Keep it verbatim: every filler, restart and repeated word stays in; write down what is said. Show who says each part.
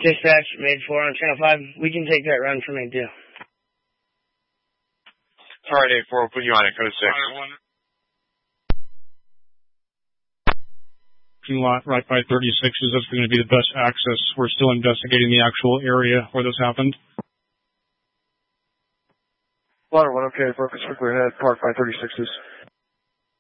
Speaker 1: Dispatch, made four on channel five. We can take that run from eight two.
Speaker 2: Alright, eight four, we'll put you on at code six.
Speaker 3: Lot right by thirty-six is that's going to be the best access. We're still investigating the actual area where this happened.
Speaker 4: Water one, okay, focus quickly ahead, park by thirty-sixes.